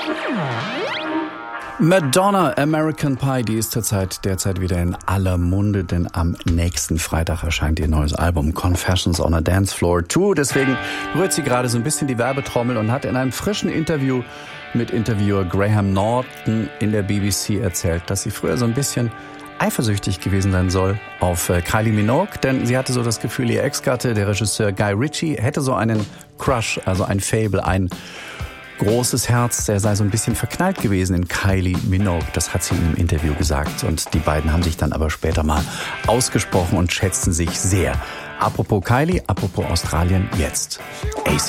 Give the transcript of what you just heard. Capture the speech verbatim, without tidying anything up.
Madonna, American Pie, die ist zurzeit derzeit wieder in aller Munde, denn am nächsten Freitag erscheint ihr neues Album Confessions on a Dance Floor zwei. Deswegen rührt sie gerade so ein bisschen die Werbetrommel und hat in einem frischen Interview mit Interviewer Graham Norton in der B B C erzählt, dass sie früher so ein bisschen eifersüchtig gewesen sein soll auf Kylie Minogue, denn sie hatte so das Gefühl, ihr Ex-Gatte, der Regisseur Guy Ritchie, hätte so einen Crush, also ein Fable, ein großes Herz, der sei so ein bisschen verknallt gewesen in Kylie Minogue. Das hat sie in einem Interview gesagt. Und die beiden haben sich dann aber später mal ausgesprochen und schätzen sich sehr. Apropos Kylie, apropos Australien, jetzt A C